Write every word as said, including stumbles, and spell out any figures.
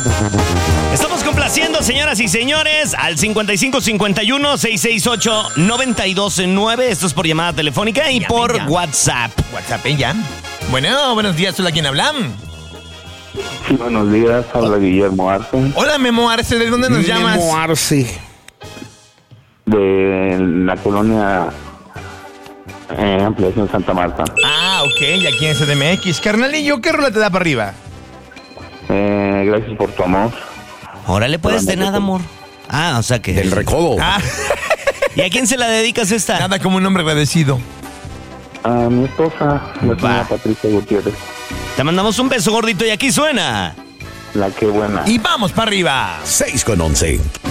Estamos complaciendo, señoras y señores, al cincuenta y cinco cincuenta y uno, seiscientos sesenta y ocho, noventa y dos nueve. Esto es por llamada telefónica y Ya, por ya. WhatsApp. WhatsApp, ¿eh? Ya. Bueno, buenos días, ¿hola quién habla? Sí, buenos días, habla Guillermo Arce, Hola, Memo Arce, ¿de dónde nos llamas? Memo Arce. de la colonia eh, Ampliación Santa Marta. Ah, ok, y aquí en C D M X. Carnalillo, ¿qué rola te da para arriba? Eh, gracias por tu amor. Órale, pues, de nada, amor. Ah, o sea que... Del recodo. Ah, ¿Y a quién se la dedicas esta? nada como un hombre agradecido. A mi esposa, la señora Patricia Gutiérrez. Te mandamos un beso gordito y aquí suena. La que buena. Y vamos para arriba. seis con once.